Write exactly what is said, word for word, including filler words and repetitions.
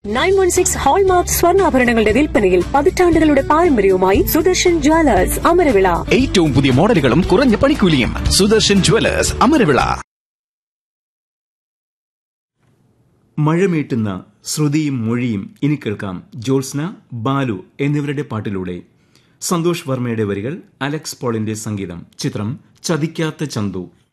Nine one six hallmark സ്വർണ്ണാഭരണങ്ങളുടെ വിൽപ്പനയിൽ പതിറ്റാണ്ടുകളുടെ പാരമ്പര്യവുമായി സുദർശൻ ജ്വല്ലേഴ്സ് അമരവിള. ഏറ്റവും പുതിയ മോഡലുകളും കുറഞ്ഞ പണിക്കൂലിയും. സുദർശൻ ജ്വല്ലേഴ്സ് അമരവിള. മഴമീട്ടുന്ന ശ്രുതിയും മൊഴിയും ഇനി കേൾക്കാം. ജ്യോത്സ്ന, ബാലു എന്നിവരുടെ പാട്ടിലൂടെ. സന്തോഷ് വർമ്മയുടെ വരികൾ, അലക്സ് പോളിന്റെ സംഗീതം. ചിത്രം ചതിക്കാത്ത ചന്തു.